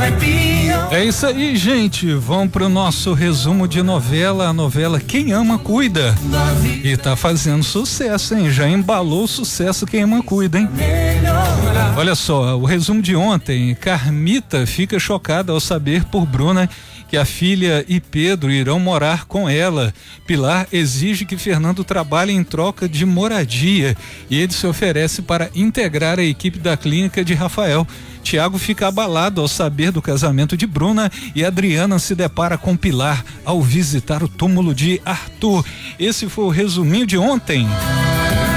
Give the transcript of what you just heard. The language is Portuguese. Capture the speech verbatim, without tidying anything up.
É isso aí, gente. Vamos pro nosso resumo de novela. A novela Quem Ama Cuida. E tá fazendo sucesso, hein? Já embalou o sucesso Quem Ama Cuida, hein? Olha só, o resumo de ontem. Carmita fica chocada ao saber por Bruna que a filha e Pedro irão morar com ela. Pilar exige que Fernando trabalhe em troca de moradia e ele se oferece para integrar a equipe da clínica de Rafael. Tiago fica abalado ao saber do casamento de Bruna e Adriana se depara com Pilar ao visitar o túmulo de Arthur. Esse foi o resuminho de ontem.